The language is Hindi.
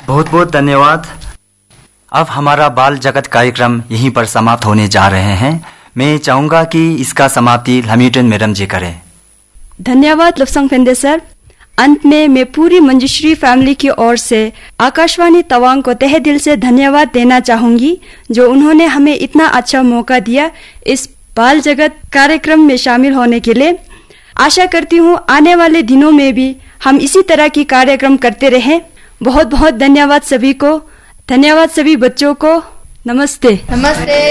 बहुत बहुत धन्यवाद। अब हमारा बाल जगत कार्यक्रम यहीं पर समाप्त होने जा रहे हैं। मैं चाहूंगा कि इसका समाप्ति लमीटन मैडम जी करें। धन्यवाद लुप्संग फेंदे सर। अंत में मैं पूरी मंजूश्री फैमिली की ओर से आकाशवाणी तवांग को तहे दिल से धन्यवाद देना चाहूंगी, जो उन्होंने हमें इतना अच्छा मौका दिया इस बाल जगत कार्यक्रम में शामिल होने के लिए। आशा करती हूँ आने वाले दिनों में भी हम इसी तरह की कार्यक्रम करते रहें। बहुत बहुत धन्यवाद सभी को। धन्यवाद सभी बच्चों को। नमस्ते। नमस्ते।